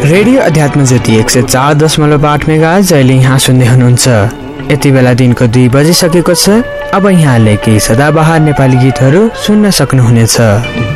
Radio अध्यात्म ज्योति 104.8 megahertz जहिले यहाँ सुन्दै हुनुहुन्छ। यति बेला दिनको 2 बजिसकेको छ। अब यहाँले केही सदाबहार नेपाली गीतहरू सुन्न सक्नुहुनेछ।